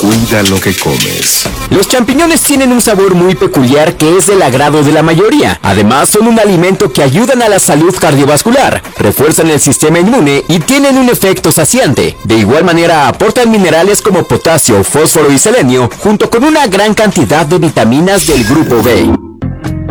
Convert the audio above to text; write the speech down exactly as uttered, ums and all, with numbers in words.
Cuida lo que comes. Los champiñones tienen un sabor muy peculiar que es del agrado de la mayoría. Además, son un alimento que ayudan a la salud cardiovascular, refuerzan el sistema inmune y tienen un efecto saciante. De igual manera, aportan minerales como potasio, fósforo y selenio, junto con una gran cantidad de vitaminas del grupo B.